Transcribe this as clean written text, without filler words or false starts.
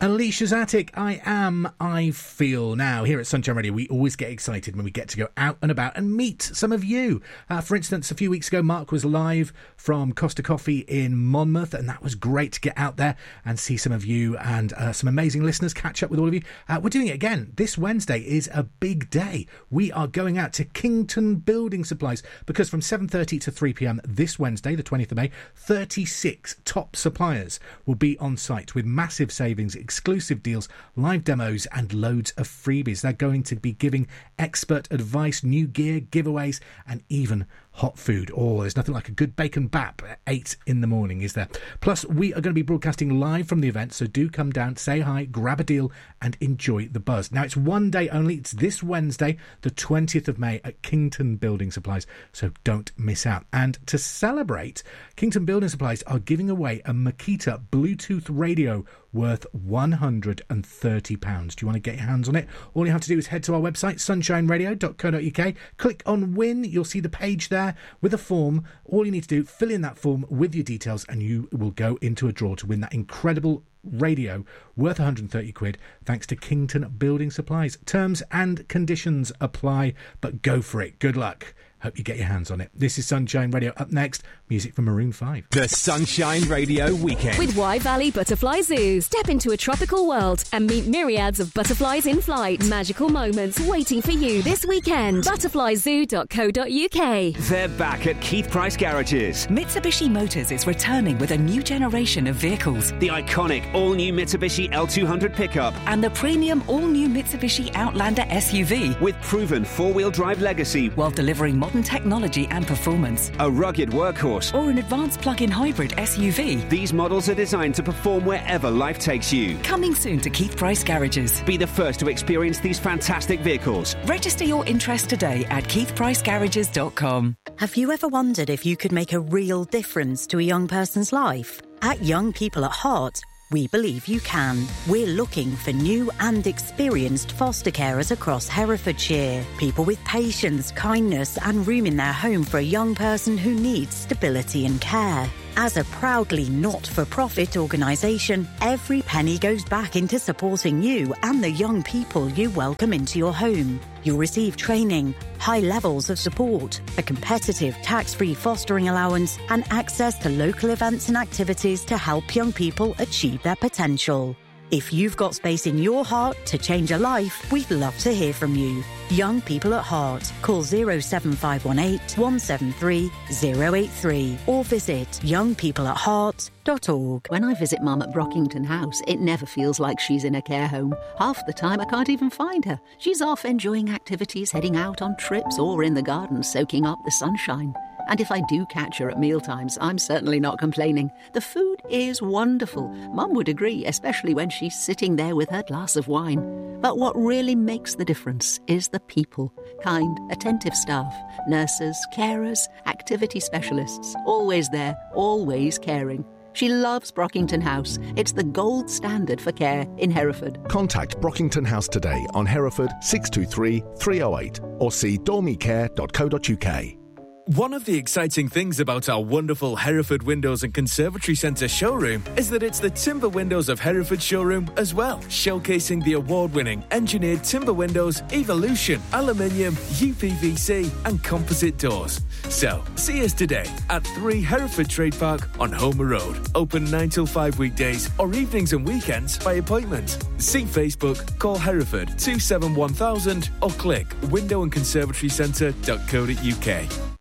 Alicia's Attic, I Feel. Now, here at Sunshine Radio, we always get excited when we get to go out and about and meet some of you. For instance, a few weeks ago, Mark was live from Costa Coffee in Monmouth, and that was great to get out there and see some of you and some amazing listeners, catch up with all of you. We're doing it again. This Wednesday is a big day. We are going out to Kington Building Supplies because from 7:30 to 3pm this Wednesday, the 20th of May, 36 top suppliers will be on site with massive savings, exclusive deals, live demos and loads of freebies. They're going to be giving expert advice, new gear, giveaways and even hot food. Oh, there's nothing like a good bacon bap at 8 in the morning, is there? Plus, we are going to be broadcasting live from the event, so do come down, say hi, grab a deal and enjoy the buzz. Now, it's one day only. It's this Wednesday, the 20th of May at Kington Building Supplies, so don't miss out. And to celebrate, Kington Building Supplies are giving away a Makita Bluetooth radio worth £130. Do you want to get your hands on it? All you have to do is head to our website, sunshineradio.co.uk, click on Win. You'll see the page there with a form. All you need to do, fill in that form with your details and you will go into a draw to win that incredible radio worth 130 quid thanks to Kington Building Supplies. Terms and conditions apply, but go for it. Good luck. Hope you get your hands on it. This is Sunshine Radio. Up next, music from Maroon 5. The Sunshine Radio Weekend. With Wye Valley Butterfly Zoo. Step into a tropical world and meet myriads of butterflies in flight. Magical moments waiting for you this weekend. Butterflyzoo.co.uk. They're back at Keith Price Garages. Mitsubishi Motors is returning with a new generation of vehicles. The iconic all-new Mitsubishi L200 pickup. And the premium all-new Mitsubishi Outlander SUV. With proven four-wheel drive legacy. While delivering modern technology and performance. A rugged workhorse. Or an advanced plug-in hybrid SUV. These models are designed to perform wherever life takes you. Coming soon to Keith Price Garages. Be the first to experience these fantastic vehicles. Register your interest today at keithpricegarages.com. Have you ever wondered if you could make a real difference to a young person's life? At Young People at Heart, we believe you can. We're looking for new and experienced foster carers across Herefordshire. People with patience, kindness and room in their home for a young person who needs stability and care. As a proudly not-for-profit organisation, every penny goes back into supporting you and the young people you welcome into your home. You'll receive training, high levels of support, a competitive tax-free fostering allowance and access to local events and activities to help young people achieve their potential. If you've got space in your heart to change a life, we'd love to hear from you. Young People at Heart. Call 07518 173 083 or visit youngpeopleatheart.org. When I visit Mum at Brockington House, it never feels like she's in a care home. Half the time I can't even find her. She's off enjoying activities, heading out on trips or in the garden soaking up the sunshine. And if I do catch her at mealtimes, I'm certainly not complaining. The food is wonderful. Mum would agree, especially when she's sitting there with her glass of wine. But what really makes the difference is the people. Kind, attentive staff, nurses, carers, activity specialists. Always there, always caring. She loves Brockington House. It's the gold standard for care in Hereford. Contact Brockington House today on Hereford 623 308 or see dormicare.co.uk. One of the exciting things about our wonderful Hereford Windows and Conservatory Centre showroom is that it's the Timber Windows of Hereford showroom as well, showcasing the award-winning engineered timber windows, Evolution, aluminium, UPVC and composite doors. So, see us today at 3 Hereford Trade Park on Homer Road. Open 9 till 5 weekdays or evenings and weekends by appointment. See Facebook, call Hereford 271,000 or click windowandconservatorycentre.co.uk.